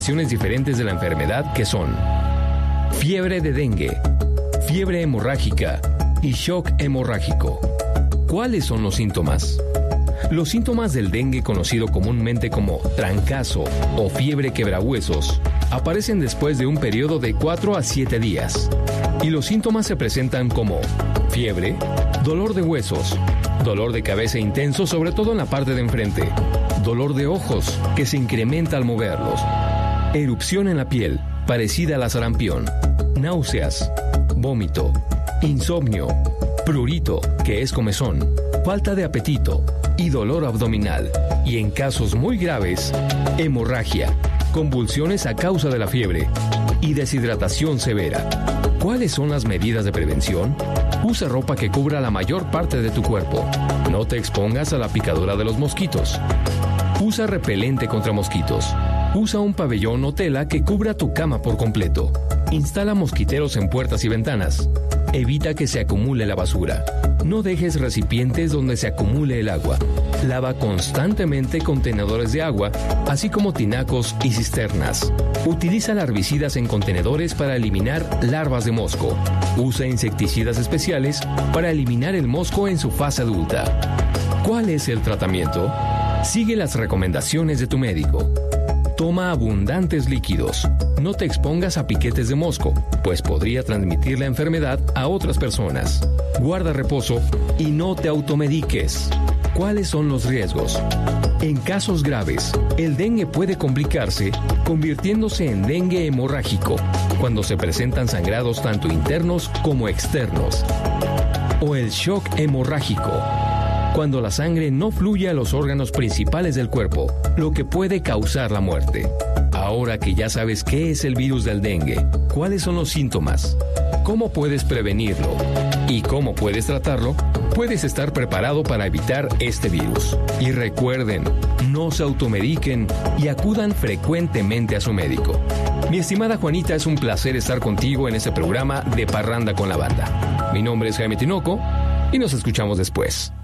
diferentes de la enfermedad que son fiebre de dengue, fiebre hemorrágica y shock hemorrágico. ¿Cuáles son los síntomas? Los síntomas del dengue, conocido comúnmente como trancazo o fiebre quebrahuesos, aparecen después de un periodo de 4 a 7 días. Y los síntomas se presentan como fiebre, dolor de huesos, dolor de cabeza intenso, sobre todo en la parte de enfrente, dolor de ojos, que se incrementa al moverlos, erupción en la piel, parecida a la sarampión, náuseas, vómito, insomnio, prurito, que es comezón, falta de apetito y dolor abdominal. Y en casos muy graves, hemorragia, convulsiones a causa de la fiebre y deshidratación severa. ¿Cuáles son las medidas de prevención? Usa ropa que cubra la mayor parte de tu cuerpo. No te expongas a la picadura de los mosquitos. Usa repelente contra mosquitos. Usa un pabellón o tela que cubra tu cama por completo. Instala mosquiteros en puertas y ventanas. Evita que se acumule la basura. No dejes recipientes donde se acumule el agua. Lava constantemente contenedores de agua, así como tinacos y cisternas. Utiliza larvicidas en contenedores para eliminar larvas de mosco. Usa insecticidas especiales para eliminar el mosco en su fase adulta. ¿Cuál es el tratamiento? Sigue las recomendaciones de tu médico. Toma abundantes líquidos. No te expongas a piquetes de mosco, pues podría transmitir la enfermedad a otras personas. Guarda reposo y no te automediques. ¿Cuáles son los riesgos? En casos graves, el dengue puede complicarse convirtiéndose en dengue hemorrágico, cuando se presentan sangrados tanto internos como externos. O el shock hemorrágico, cuando la sangre no fluye a los órganos principales del cuerpo, lo que puede causar la muerte. Ahora que ya sabes qué es el virus del dengue, cuáles son los síntomas, cómo puedes prevenirlo y cómo puedes tratarlo, puedes estar preparado para evitar este virus. Y recuerden, no se automediquen y acudan frecuentemente a su médico. Mi estimada Juanita, es un placer estar contigo en este programa de Parranda con la Banda. Mi nombre es Jaime Tinoco y nos escuchamos después.